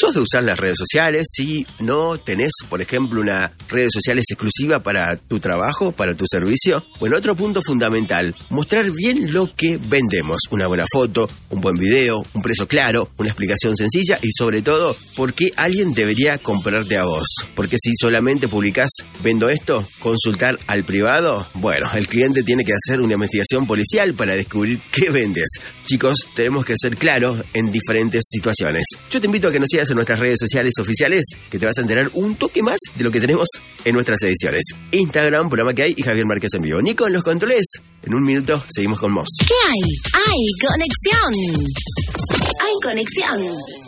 ¿Sos de usar las redes sociales? Si no tenés, por ejemplo, una redes sociales exclusiva para tu trabajo, para tu servicio. Bueno, otro punto fundamental, mostrar bien lo que vendemos. Una buena foto, un buen video, un precio claro, una explicación sencilla y sobre todo, ¿por qué alguien debería comprarte a vos? Porque si solamente publicás, vendo esto, consultar al privado, bueno, el cliente tiene que hacer una investigación policial para descubrir qué vendes. Chicos, tenemos que ser claros en diferentes situaciones. Yo te invito a que nos sigas en nuestras redes sociales oficiales, que te vas a enterar un toque más de lo que tenemos en nuestras ediciones. Instagram, Programa que hay y Javier Márquez en vivo. Nico en los controles. En un minuto seguimos con Moss. ¿Qué hay? ¡Hay conexión! ¡Hay conexión!